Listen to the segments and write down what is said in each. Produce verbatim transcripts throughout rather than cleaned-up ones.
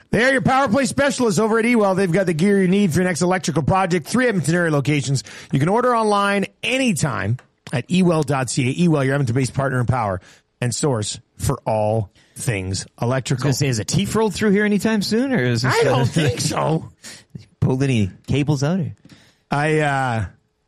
They are your power play specialists over at eWell. They've got the gear you need for your next electrical project. Three Edmonton area locations. You can order online anytime at e well dot c a. eWell, your Edmonton-based partner in power and source for all things electrical. I was going to say, is a Teef rolled through here anytime soon? Or is this I don't think so. Pulled any cables out? Or? I, uh,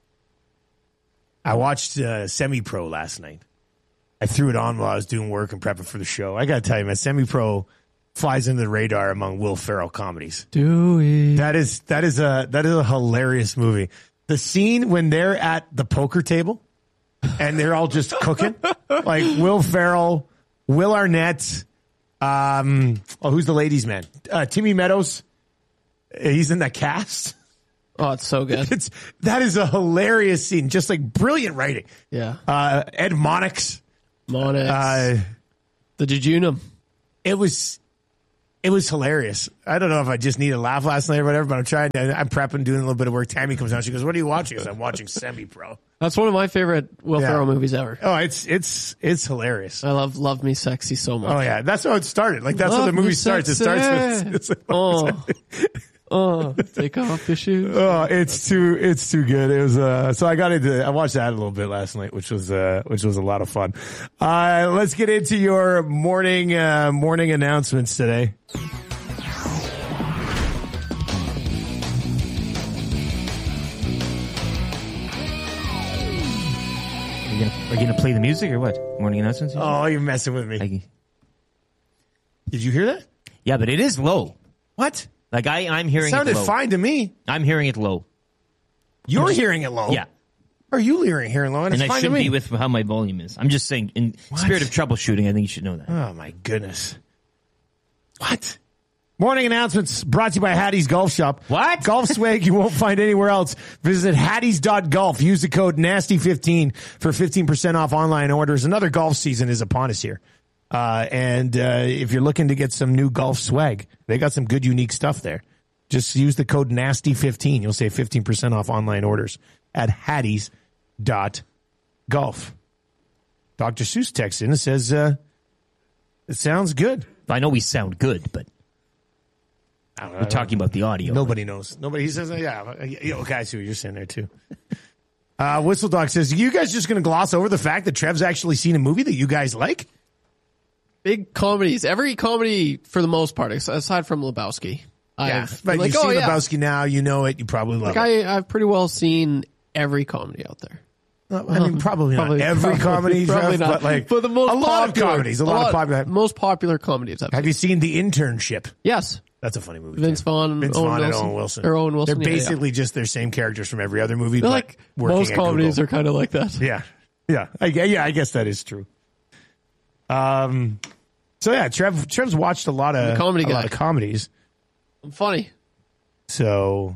I watched uh, Semi-Pro last night. I threw it on while I was doing work and prepping for the show. I got to tell you, man, Semi-Pro flies into the radar among Will Ferrell comedies. Do it. That is that is a that is a hilarious movie. The scene when they're at the poker table and they're all just cooking, like Will Ferrell, Will Arnett, um, oh, who's the ladies' man? Uh, Timmy Meadows. He's in that cast. Oh, it's so good. It's that is a hilarious scene, just like brilliant writing. Yeah. Uh, Ed Monix. Monix. Uh, the Jejunum. It was. It was hilarious. I don't know if I just needed a laugh last night or whatever, but I'm trying to, I'm prepping, doing a little bit of work. Tammy comes down. She goes, "What are you watching?" I said, "I'm watching Semi-Pro." That's one of my favorite Will Yeah. Ferrell movies ever. Oh, it's, it's, it's hilarious. I love Love Me Sexy so much. Oh yeah. That's how it started. Like that's Love how the movie me starts. It starts sexy. with, it's, Oh, oh, take off your shoes. oh, it's too, it's too good. It was, uh, so I got into, I watched that a little bit last night, which was, uh, which was a lot of fun. Uh, let's get into your morning, uh, morning announcements today. Are you gonna, are you gonna play the music or what? Morning announcements? Oh, you're messing with me. I, Did you hear that? yeah, but it is low. What? Like I, I'm hearing It sounded it low. fine to me. I'm hearing it low. You're hearing it low. Yeah. Or are you hearing hearing low? And, And it's I fine to shouldn't me. be with how my volume is. I'm just saying, in spirit of troubleshooting, I think you should know that. Oh my goodness. What? Morning announcements brought to you by Hattie's Golf Shop. What? Golf swag you won't find anywhere else. Visit hatties dot golf. Use the code nasty fifteen for fifteen percent off online orders. Another golf season is upon us here. Uh, and uh, if you're looking to get some new golf swag, they got some good, unique stuff there. Just use the code nasty fifteen. You'll save fifteen percent off online orders at hatties dot golf. Doctor Seuss texts in and says, uh, it sounds good. I know we sound good, but I don't know. we're talking about the audio. Nobody knows. Nobody. He says, yeah. yeah okay, I see what you're saying there, too. Uh, Whistle Dog says, you guys just going to gloss over the fact that Trev's actually seen a movie that you guys like? Big comedies. Every comedy, for the most part, aside from Lebowski. Yeah. I've, But like, you've oh, seen yeah. Lebowski now. You know it. You probably love Like it. I, I've pretty well seen every comedy out there. Uh, I mean, probably, Probably- not every probably- comedy, probably Trev, not. but like But the most a lot popular, of comedies. A lot, of popular. most popular comedies. I've Have seen. you seen The Internship? Yes. That's a funny movie. Vince too. Vaughn and Vince Owen Vaughn and Wilson. Owen Wilson. Or Owen Wilson, They're yeah, yeah. basically just their same characters from every other movie, They're but like working most at comedies Google. are kind of like that. Yeah, yeah, I, yeah. I guess that is true. Um, so yeah, Trev, Trev's watched a lot of a comedy a guy. lot of comedies. I'm funny. So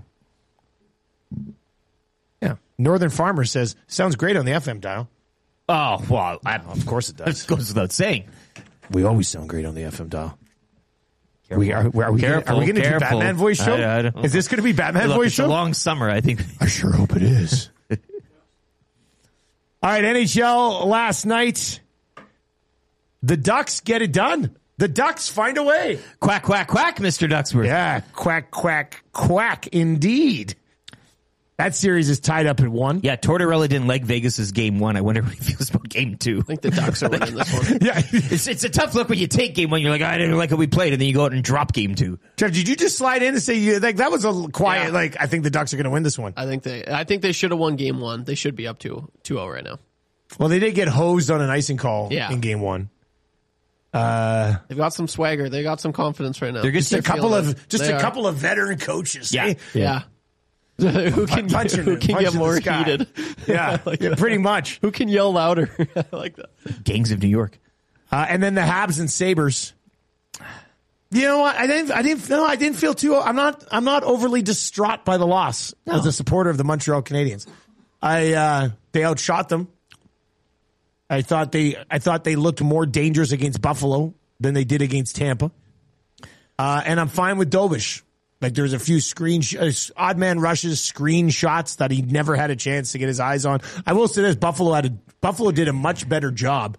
yeah, Northern Farmer says sounds great on the F M dial. Oh, well, I, Of course it does. that goes without saying. We always sound great on the F M dial. We are, are we Careful, gonna, are we going to do careful. Batman voice show? I- I don't- Is this going to be Batman Look, voice it's show? a long summer, I think. I sure hope it is. All right, N H L last night. The Ducks get it done. The Ducks find a way. Quack, quack, quack, Mister Ducksworth. Yeah, quack, quack, quack, indeed. That series is tied up at one. Yeah, Tortorella didn't like Vegas's game one. I wonder what he feels about game two. I think the Ducks are winning this one. Yeah. It's it's a tough look when you take game one. You're like, I didn't like how we played, and then you go out and drop game two. Trev, did you just slide in and say you like that was a quiet? Yeah. Like I think the Ducks are going to win this one. I think they. I think they should have won game one. They should be up to two zero right now. Well, they did get hosed on an icing call Yeah. in game one. They've got some swagger. They got some confidence right now. They're just Just a They're couple feeling of it. just They a are. couple of veteran coaches. Yeah. eh? Yeah. who can Punching who it, can punching get the more sky. heated? Yeah, Like yeah, that. pretty much. Who can yell louder? I like that. Gangs of New York. Uh, and then the Habs and Sabres. You know what? I didn't. I didn't. No, I didn't feel too. I'm not. I'm not overly distraught by the loss as a supporter of the Montreal Canadiens. I uh, they outshot them. I thought they. I thought they looked more dangerous against Buffalo than they did against Tampa. Uh, and I'm fine with Dobish. Like there's a few screen sh- uh, odd man rushes, screen shots that he never had a chance to get his eyes on. I will say this: Buffalo had a, Buffalo did a much better job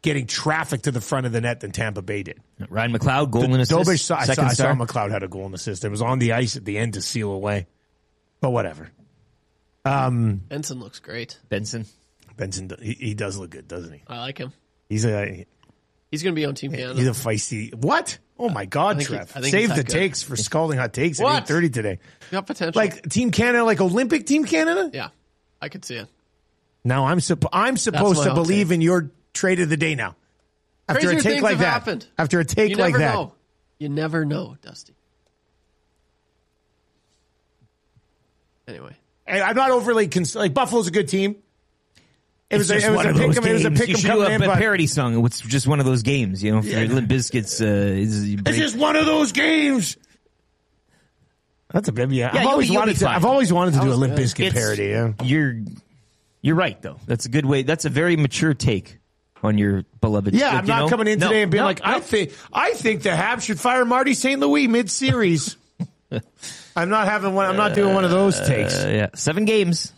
getting traffic to the front of the net than Tampa Bay did. Ryan McLeod, goal and assist. Dobish saw, I, saw, second I saw star. McLeod had a goal and assist. It was on the ice at the end to seal away. But whatever. Um, Benson looks great. Benson. Benson, he, he does look good, doesn't he? I like him. He's a He's going to be on Team Canada. he's a feisty. What? Oh my God, I think he- Trev! I think Save he's the that good. takes for scalding hot takes at What? eight thirty today. got potential. Like Team Canada, like Olympic Team Canada. yeah, I could see it. Now I'm supp- I'm supposed my to hot believe take. in your trade of the day now. After Crazier a take things like have that. happened. After a take You like never that. know. You never know, Dusty. Anyway, And I'm not overly cons- like Buffalo's a good team. It was, It's a, just it was one a of pick those 'em, it was a games. pick You 'em should do coming a, in, a but parody song. It's just one of those games, you know. For Yeah. Limp Bizkit's, uh, is, you it's break- just one of those games. That's a bit, yeah. I've you'll always be- you'll wanted be to. fine. I've always wanted to do a was Limp good. Bizkit It's- parody. Yeah. You're, you're right though. That's a good way. That's a very mature take on your beloved. Yeah, like, I'm you not know? coming in No, today and being no, like, no. I think I think the Habs should fire Marty Saint Louis mid series. I'm not having one. I'm not doing one of those takes. Uh, yeah, seven games.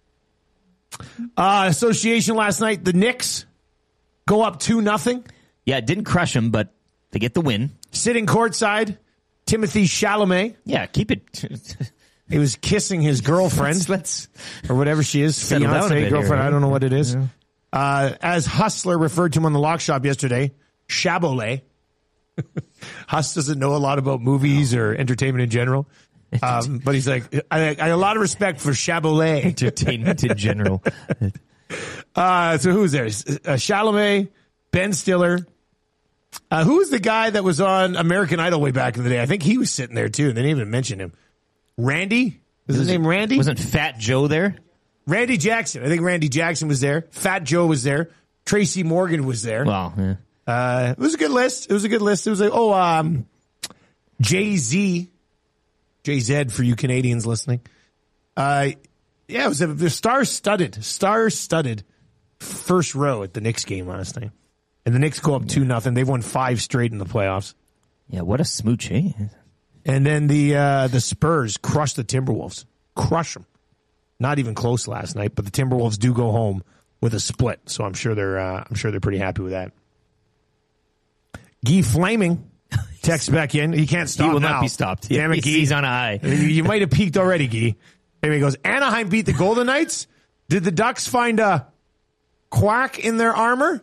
Uh, association last night. The Knicks go up two nothing. Yeah, it didn't crush them, but they get the win. Sitting courtside, Timothy Chalamet. Yeah, keep it. He was kissing his girlfriend. Let's. or whatever she is, Settle down a fiance, bit girlfriend. here. I don't know what it is. Uh, as Hustler referred to him on the Lock Shop yesterday, Chabolet. Huss doesn't know a lot about movies or entertainment in general, um, but he's like, I, I have a lot of respect for Chabolet. Entertainment in general. Uh, so who's there? Uh, Chalamet, Ben Stiller. Uh, who was the guy that was on American Idol way back in the day? I think he was sitting there too, and they didn't even mention him. Randy? Is his name Randy? Wasn't Fat Joe there? Randy Jackson. I think Randy Jackson was there. Fat Joe was there. Tracy Morgan was there. Well, yeah. Uh, it was a good list. It was a good list. It was like, oh, um, Jay-Z. Jay-Z for you Canadians listening. Uh, yeah, it was a, a star-studded, star-studded first row at the Knicks game last night. And the Knicks go up two nothing. They've won five straight in the playoffs. Yeah, what a smooch, eh? And then the uh, the Spurs crush the Timberwolves. Crush them. Not even close last night, but the Timberwolves do go home with a split. So I'm sure they're uh, I'm sure they're pretty happy with that. Guy Flaming texts back in. He can't stop He will now. not be stopped. Damn it, He's- Guy. He's on a high. You, you might have peaked already, Guy. And he goes, Anaheim beat the Golden Knights. Did the Ducks find a quack in their armor?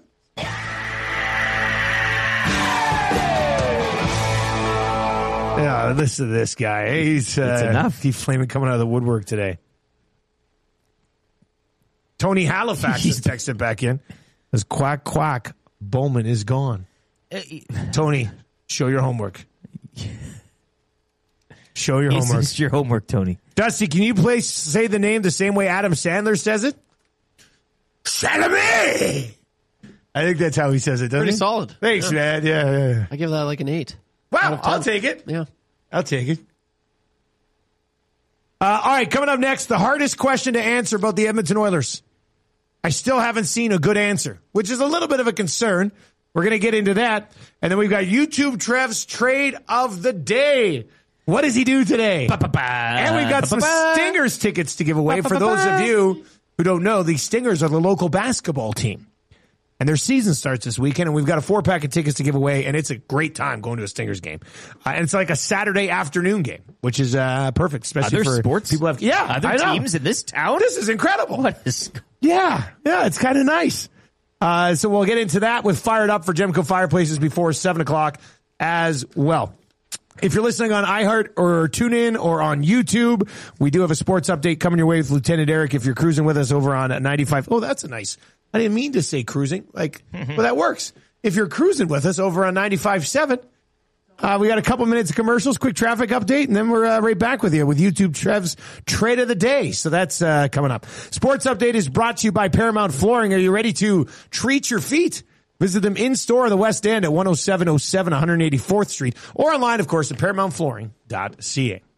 Yeah, listen to this guy. He's uh, It's enough. Guy Flaming coming out of the woodwork today. Tony Halifax has texted back in. Says, quack, quack. Bowman is gone. Tony, show your homework. Show your It's, homework. it's your homework, Tony. Dusty, can you please say the name the same way Adam Sandler says it? Chalamet! I think that's how he says it, doesn't Pretty he? solid. Thanks, Yeah. man. Yeah, yeah, yeah. I give that like an eight. out Wow, of ten. I'll take it. Yeah. I'll take it. Uh, all right, coming up next, the hardest question to answer about the Edmonton Oilers. I still haven't seen a good answer, which is a little bit of a concern. We're going to get into that. And then we've got YouTube Trev's trade of the day. What does he do today? And we've got some Stingers tickets to give away. For those of you who don't know, the Stingers are the local basketball team. And their season starts this weekend, and we've got a four-pack of tickets to give away, and it's a great time going to a Stingers game. Uh, and it's like a Saturday afternoon game, which is uh, perfect, especially Other for sports? people. Have, yeah, Other I know. teams in this town? This is incredible. What is... Yeah, yeah, it's kind of nice. Uh, so we'll get into that with Fired Up for Gemco Fireplaces before seven o'clock as well. If you're listening on iHeart or TuneIn or on YouTube, we do have a sports update coming your way with Lieutenant Eric. If you're cruising with us over on ninety-five, oh, that's a nice. I didn't mean to say cruising, like, well, that works. If you're cruising with us over on ninety-five point seven, uh, we got a couple minutes of commercials, quick traffic update, and then we're uh, right back with you with YouTube Trev's Trade of the Day. So that's uh, coming up. Sports Update is brought to you by Paramount Flooring. Are you ready to treat your feet? Visit them in-store in the West End at one oh seven oh seven one hundred eighty-fourth Street or online, of course, at paramount flooring dot c a.